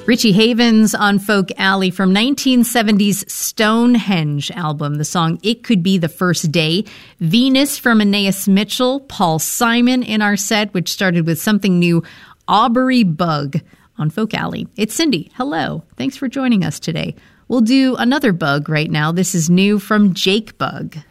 Richie Havens on Folk Alley from 1970's Stonehenge album, the song It Could Be the First Day. Venus from Anais Mitchell. Paul Simon in our set, which started with something new, Aubrey Bug on Folk Alley. It's Cindy. Hello. Thanks for joining us today. We'll do another bug right now. This is new from Jake Bug.